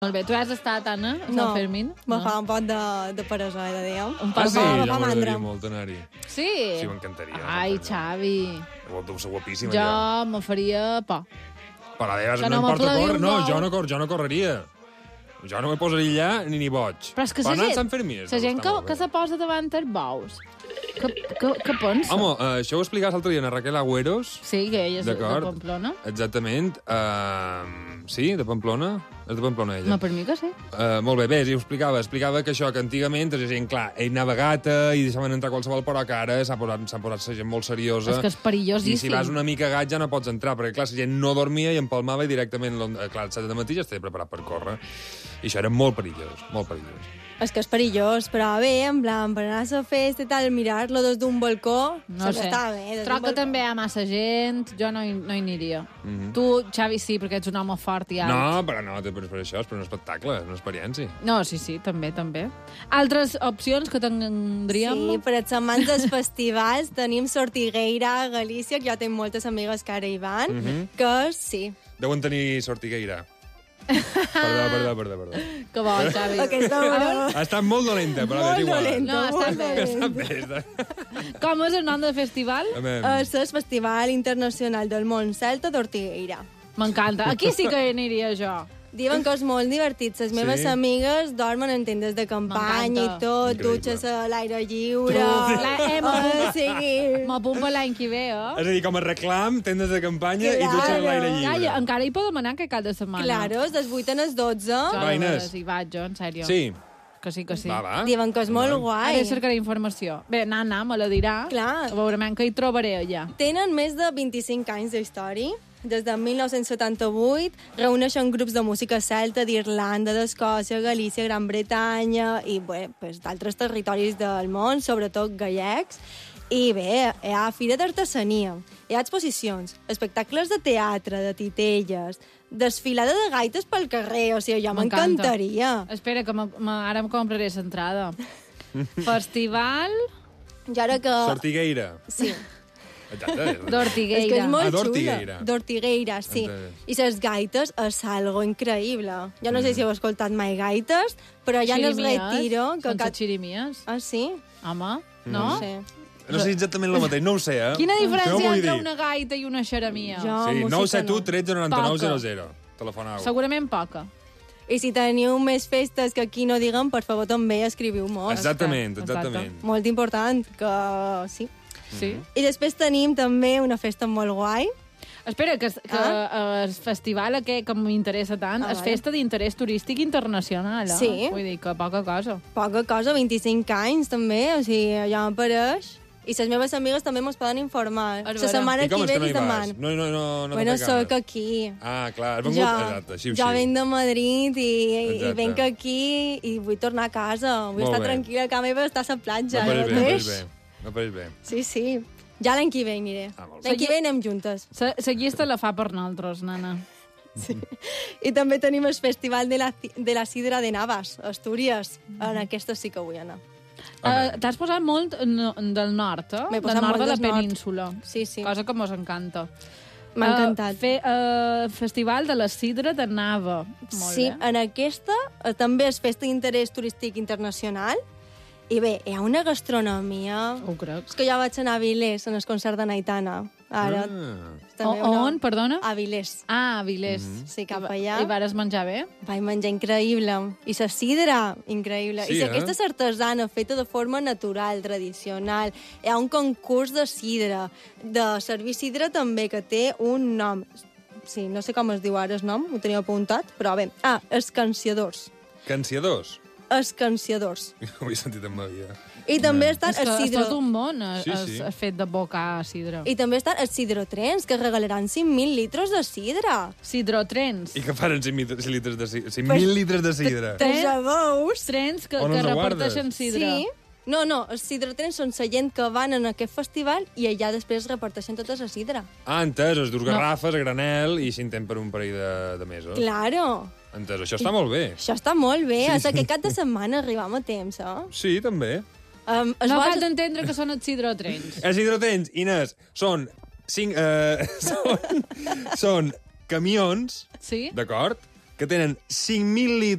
Molt bé, tu has estat, Anna, a Sant Fermín? Me fa un poc de paranoia, dèiem. Un poc sí, de... ja m'agradaria molt anar-hi. Sí? Sí, m'encantaria. Ai, Xavi. Deu ser guapíssima, Jo me faria por. Per la meva, Que no no em porta a m'aplaudiu córrer. No, molt. jo no correria. Jo no me posaria allà ni boig. Però és que Per la anar a gent, Sant Fermí. la gent que se posa davant els bous, què pensa? Home, això ho explicaves l'altre dia a Raquel Agüeros. Sí, que ella és de D'acord. Pamplona. Exactament. Sí, de Pamplona. És de Pamplona, ella. No, per mi que sí. Molt bé, bé, ho explicava que això, que antigament la gent, clar, ell anava gata i deixaven entrar qualsevol, però que ara s'ha posat la gent molt seriosa. És que és perillosíssim. I si vas una mica gat ja no pots entrar, perquè clar, la gent no dormia i empalmava i directament, clar, al 7 de matí ja estava preparat per córrer. I això era molt perillós, molt perillós. És que és perillós, però bé, en plan, per anar a la festa i tal, mirar-lo des d'un balcó, No sé. està bé. des Troc d'un que balcó. també hi ha massa gent, jo no hi aniria. Tu, Xavi, sí, perquè ets un home fort i alt. No, però no, per això és per un espectacle, és una experiència. No, sí, també. Altres opcions que tindríem? Sí, per els amants dels festivals tenim Sortigueira a Galícia, que ja tinc moltes amigues que ara hi van, que sí. Deuen tenir Sortigueira. Perdó. Que bo, Xavi. Aquesta broma. Ha estat molt dolenta, però és Molt igual. dolenta. No, està bé. Està bé. Com és el nom del festival? És el Festival Internacional del Món Celta d'Ortigueira. M'encanta. Aquí sí que hi aniria jo. Diuen que és molt divertit. Les meves Sí? amigues dormen en tendes de campanya i M'encanta. tot, Increïble. dutxes a l'aire lliure. Sí. M'apunta l'any que ve, És a dir, com a reclam, tendes de campanya i Claro. dutxes a l'aire lliure. Calla, encara hi podem anar que cada setmana. Claro, és des 8 a les 12. Va, Inés. Hi vaig jo, en sèrio. Sí. Que sí. Va. Diuen que és molt guai. Ara cercaré informació. Bé, Nana me la dirà. Clar. Veurem que hi trobaré allà. Tenen més de 25 anys d'història. Des de 1978 reuneixen grups de música celta d'Irlanda, d'Escòcia, Galícia, Gran Bretanya i pues, d'altres territoris del món, sobretot gallecs. I bé, hi ha fira d'artesania, hi ha exposicions, espectacles de teatre, de titelles, desfilada de gaites pel carrer, o sigui, jo M'encanta. m'encantaria. Espera, que ara em compraré l'entrada. Festival I ara que... Sortigueira. Sí. Exacte. És que és d'Ortigueira. molt d'Ortigueira. xula. D'Ortigueira, sí. Entès. I les gaites és algo increïble. Jo no sé si heu escoltat mai gaites, però ja en el retiro... Són les xirimies. Ah, sí? Home, no? No sé. No sé exactament el mateix, no ho sé, eh? Quina Què diferència vull entre dir? una gaita i una xeremia? Jo- Sí, música 971 no. 13 99 00. Telefonau. Segurament poca. I si teniu més festes que aquí no diguen, per favor, també escriviu-mos. Exactament. Molt important, que sí. Sí. I després tenim també una festa molt guai. Espera, que el festival aquest que m'interessa tant és vale. festa d'interès turístic internacional, eh? Sí. Vull dir que poca cosa. Poca cosa, 25 anys també, o sigui, ja m'apareix. I les meves amigues també mos poden informar. És La vera. setmana I com que és ve que no hi li vas? deman. No Bueno, t'ha soc cara. aquí. Ah, clar, has vengut... Exacte, així. Jo venc de Madrid i Exacte. venc aquí i vull tornar a casa. Vull Molt estar bé. tranquil·la a casa meva, estar a la platja. No pareix bé, mateix. no pareix bé. Sí. Ja l'any que ve aniré. Ah, molt bé. L'any que ve anem juntes. La llista la fa per nosaltres, nana. I també tenim el Festival de la Sidra de Navas, a Astúries. En aquesta sí que vull anar. T'has posat molt del nord, eh? M'he Del posat nord molt de la del nord. península. Sí. Cosa que mos encanta. M'ha encantat. Festival de la Sidra de Nava. Molt Sí, bé. en aquesta també és festa d'interès turístic internacional. I bé, hi ha una gastronomia... Ho crec. És que ja vaig anar a Vilés, en el concert de Naitana. Ara, també On, perdona? A Vilés. Ah, a Vilés. Sí, cap allà. I vares menjar bé? Vaig menjar increïble. I la sidra, increïble. Sí, I si aquesta és artesana, feta de forma natural, tradicional. Hi ha un concurs de sidra, de servir sidra també, que té un nom. Sí, no sé com es diu ara el nom, ho tenia apuntat, però bé. Ah, escanciadors. Canciadors. Escanciadors. Ho he sentit en ma vida. I també estan És que els és sidro... tot un món Sí, sí. és fet de boca a sidra. I també estan els sidrotrens, que regalaran 5.000 litres de sidra. Sidrotrens. I que faran 5.000 litres de sidra? 5.000 litres de sidra? Te'ls veus? Trens que On els reparteixen guardes? sidra. Sí. No, els sidrotrens són la gent que van en aquest festival i allà després reparteixen tota la sidra. Ah, entès, es dus garrafes a granel i s'intent per un parell de mesos. Claro. Entès, això està molt bé. Això està molt bé. Sí, És sí. que cap de setmana arribam a temps, eh? Sí, també. No cal d'entendre que són els sidrotrens. Els hidrotens, Inés, són són camions, Sí? d'acord, que tenen 5.000 litres